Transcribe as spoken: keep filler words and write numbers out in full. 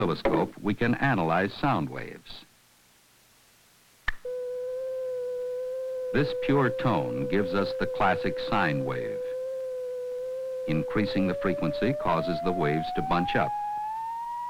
oscilloscope, we can analyze sound waves. This pure tone gives us the classic sine wave. Increasing the frequency causes the waves to bunch up.